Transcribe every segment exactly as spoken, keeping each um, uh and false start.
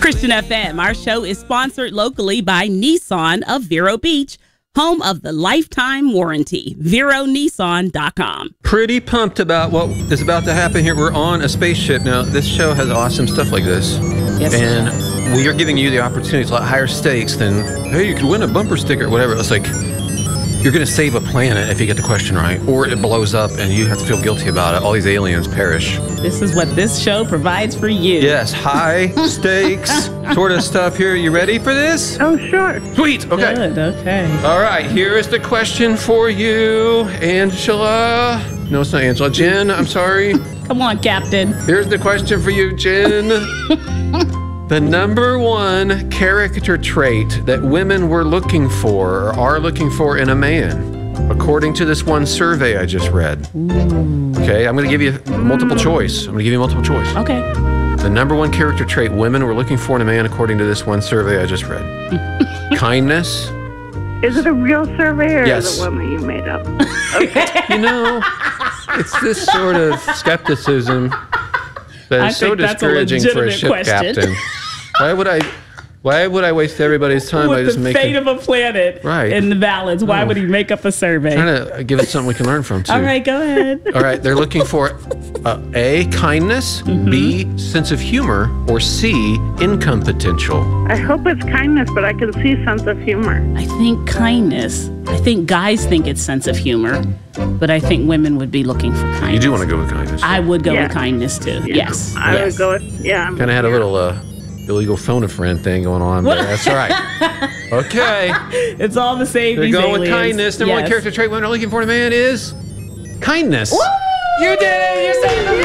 Christian F M. Our show is sponsored locally by Nissan of Vero Beach, home of the lifetime warranty. Vero Nissan dot com. Pretty pumped about what is about to happen here. We're on a spaceship now. This show has awesome stuff like this. Yes, and sir. We are giving you the opportunity. It's a lot higher stakes than, hey, you could win a bumper sticker or whatever. It's like, you're going to save a planet if you get the question right, or it blows up and you have to feel guilty about it. All these aliens perish. This is what this show provides for you. Yes, high stakes sort of stuff here. You ready for this? Oh, sure. Sweet. Okay. Good, okay. All right, here is the question for you, Angela. No, it's not Angela. Jen, I'm sorry. Come on, Captain. Here's the question for you, Jen. The number one character trait that women were looking for or are looking for in a man, according to this one survey I just read. Ooh. Okay, I'm going to give you multiple choice. I'm going to give you multiple choice. Okay. The number one character trait women were looking for in a man, according to this one survey I just read. Kindness. Is it a real survey or Yes. is it one that you made up? Okay. You know, it's this sort of skepticism that I is so think that's a discouraging for a legitimate ship question. captain. Why would I? Why would I waste everybody's time by With just the making? fate of a planet Right. in the balance, why Oh. would he make up a survey? Trying to give it something we can learn from too. All right, go ahead. All right, they're looking for uh, A, kindness, Mm-hmm. B, sense of humor, or C, income potential. I hope it's kindness, but I can see sense of humor. I think kindness. I think guys think it's sense of humor, but I think women would be looking for kindness. You do want to go with kindness. I would go Yeah. with kindness too. Yeah. Yes. I yes. would go with, yeah. I'm- Kind of had a yeah. little uh, illegal phone a friend thing going on, but that's all right. Okay. It's all the same. They're these going with aliens. kindness. Number one Yes. character trait women are looking for in a man is kindness. Woo! You did it! You saved the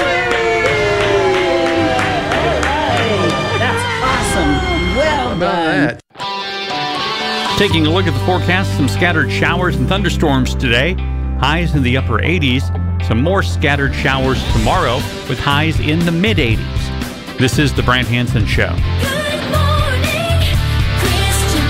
That's awesome. Well How about done. that? Taking a look at the forecast, some scattered showers and thunderstorms today. Highs in the upper eighties. Some more scattered showers tomorrow with highs in the mid eighties. This is the Brant Hansen Show. Good morning, Christian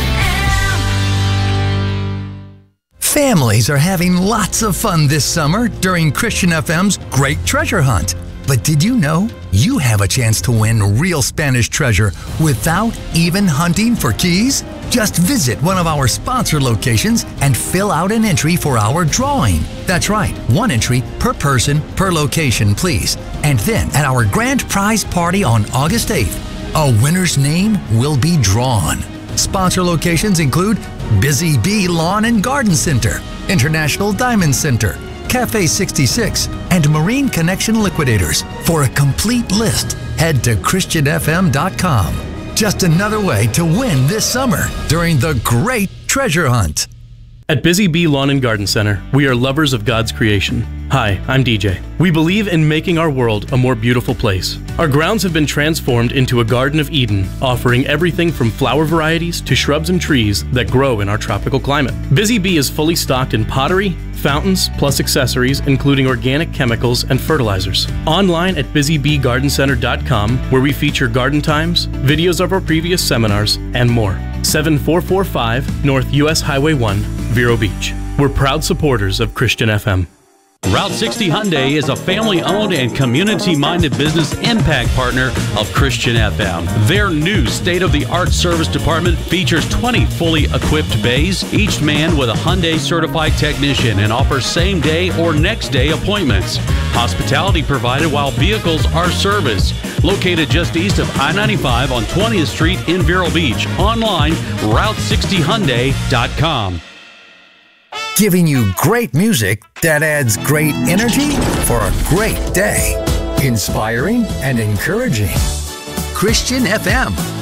F M. Families are having lots of fun this summer during Christian F M's Great Treasure Hunt. But did you know you have a chance to win real Spanish treasure without even hunting for keys? Just visit one of our sponsor locations and fill out an entry for our drawing. That's right, one entry per person per location, please. And then at our grand prize party on August eighth, a winner's name will be drawn. Sponsor locations include Busy Bee Lawn and Garden Center, International Diamond Center, Cafe sixty-six, and Marine Connection Liquidators. For a complete list, head to Christian F M dot com. Just another way to win this summer during the Great Treasure Hunt. At Busy Bee Lawn and Garden Center, we are lovers of God's creation. Hi, I'm D J. We believe in making our world a more beautiful place. Our grounds have been transformed into a Garden of Eden, offering everything from flower varieties to shrubs and trees that grow in our tropical climate. Busy Bee is fully stocked in pottery, fountains, plus accessories, including organic chemicals and fertilizers. Online at busy bee garden center dot com, where we feature garden times, videos of our previous seminars, and more. seven four four five North U S Highway one, Vero Beach. We're proud supporters of Christian F M. Route sixty Hyundai is a family-owned and community-minded business impact partner of Christian F M. Their new state-of-the-art service department features twenty fully equipped bays, each manned with a Hyundai-certified technician, and offers same-day or next-day appointments. Hospitality provided while vehicles are serviced. Located just east of I ninety-five on twentieth Street in Vero Beach. Online, route sixty hyundai dot com. Giving you great music that adds great energy for a great day. Inspiring and encouraging. Christian F M.